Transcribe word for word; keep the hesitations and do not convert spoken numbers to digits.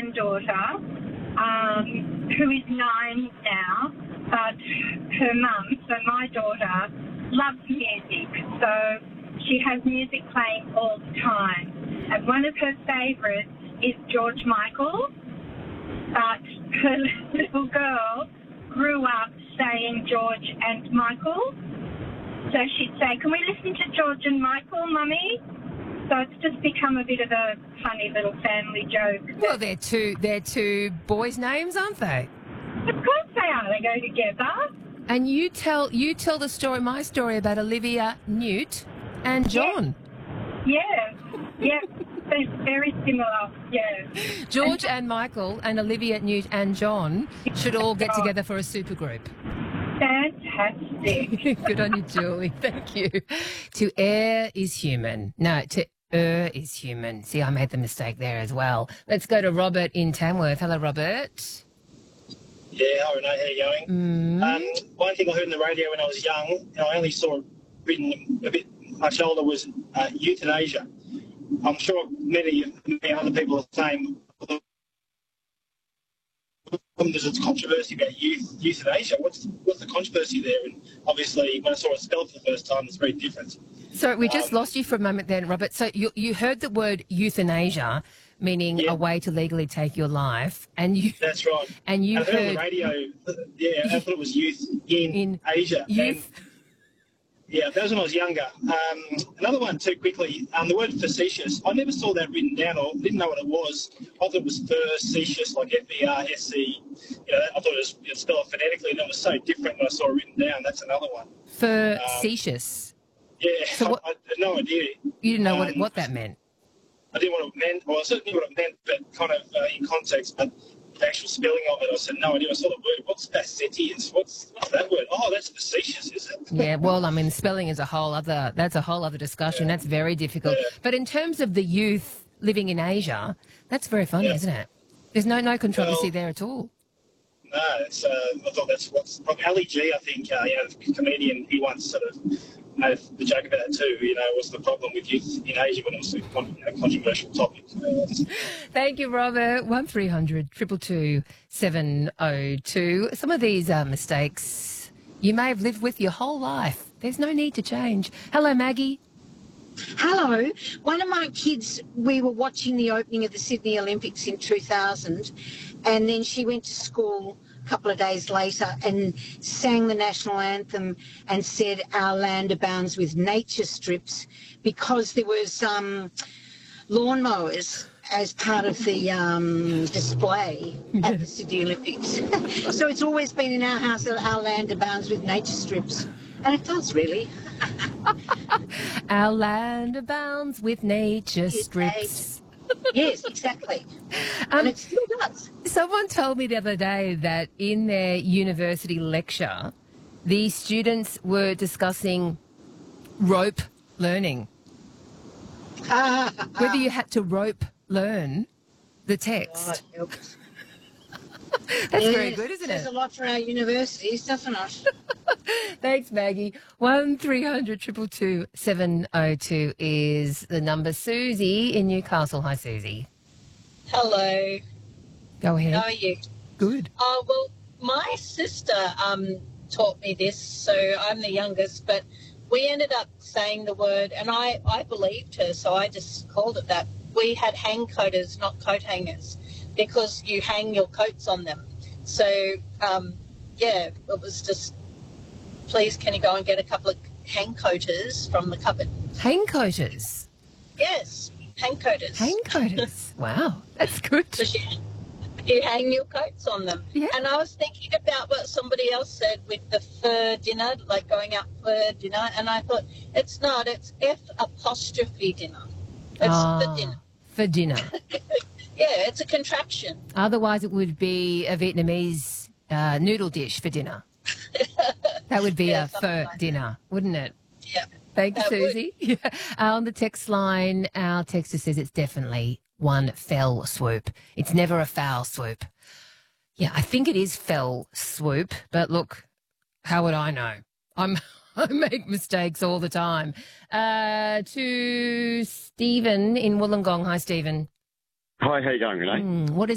granddaughter, um, who is nine now, but her mum, so my daughter, loves music. So she has music playing all the time. And one of her favourites is George Michael, but her little girl grew up saying George and Michael. So she'd say, can we listen to George and Michael, Mummy? So it's just become a bit of a funny little family joke. Well, they're two, they're two boys' names, aren't they? Of course they are. They go together. And you tell you tell the story, my story about Olivia Newt and John. Yeah, yeah, they're very similar, yeah. George and Michael and Olivia Newt and John should all get together for a supergroup. Fantastic. Good on you, Julie. Thank you. To err is human. No, to err is human. See, I made the mistake there as well. Let's go to Robert in Tamworth. Hello, Robert. Yeah, hi Renee, how you going? Mm. Um, one thing I heard on the radio when I was young, and I only saw it written a bit much older, was uh, euthanasia. I'm sure many, many other people are saying there's a controversy about youth, euthanasia. What's what's the controversy there? And obviously, when I saw it spelled for the first time, it's very different. So we just Um, lost you for a moment then, Robert. So you you heard the word euthanasia, meaning Yeah. a way to legally take your life, and you That's right. and you I heard on heard the radio, yeah, I thought it was youth in, in Asia. youth. And, yeah, that was when I was younger. Um, another one, too, quickly, um, the word facetious. I never saw that written down or didn't know what it was. I thought it was facetious, like F E R S E. You know, I thought it was it spelled phonetically, and it was so different when I saw it written down. That's another one. Facetious. Yeah, So what- I, I had no idea. You didn't know what it, Um, what that meant. I didn't know what it meant. Well, I certainly knew what it meant, but kind of uh, in context. But the actual spelling of it, I said no idea. I saw the word. What's facetious? What's, what's that word? Oh, that's facetious, is it? Yeah, well, I mean, spelling is a whole other, that's a whole other discussion. That's very difficult. Yeah. But in terms of the youth living in Asia, that's very funny, Yeah. isn't it? There's no, no controversy Well- there at all. No, it's, uh, I thought that's what's Ali G. I think uh, you know, the comedian. He once sort of made the joke about it too. You know, what's the problem with youth in Asia when it was a con- you know, controversial topic? Uh, Thank you, Robert. one three hundred two two two seven oh two. Some of these uh, mistakes you may have lived with your whole life. There's no need to change. Hello, Maggie. Hello. One of my kids, we were watching the opening of the Sydney Olympics in two thousand, and then she went to school a couple of days later and sang the national anthem and said, "Our land abounds with nature strips," because there was um, lawnmowers as part of the um, display at the Sydney Olympics. So it's always been in our house that our land abounds with nature strips. And it does, really. Our land abounds with nature strips. Yes, exactly. Um, And it still does. Someone told me the other day that in their university lecture, the students were discussing rope learning. Whether you had to rope learn the text. God help us. That's Yes, very good, isn't There's it? a lot for our universities, doesn't it? Thanks, Maggie. one three hundred two two two seven oh two is the number. Susie in Newcastle. Hi, Susie. Hello, Go ahead. how are you? Good. Oh, well, my sister um, taught me this, so I'm the youngest, but we ended up saying the word, and I, I believed her, so I just called it that. We had hang coaters, not coat hangers, because you hang your coats on them. So, um, yeah, it was just, please, can you go and get a couple of hang coaters from the cupboard? Hang coaters. Yes, hang coaters. Hang coaters. Wow, that's good. Because you, you hang your coats on them. Yeah. And I was thinking about what somebody else said with the fur dinner, like going out for dinner, and I thought, it's not, it's F apostrophe dinner. It's Ah, the dinner. for dinner. Yeah, it's a contraction. Otherwise, it would be a Vietnamese uh, noodle dish for dinner. That would be Yeah, a something pho like dinner, wouldn't it? Yeah. Thank you, That would. Susie. Yeah. Uh, on the text line, our texter says it's definitely one fell swoop. It's never a foul swoop. Yeah, I think it is fell swoop, but look, how would I know? I'm I make mistakes all the time. Uh, to Stephen in Wollongong. Hi, Stephen. Hi, how you going, Renee? Hmm, what is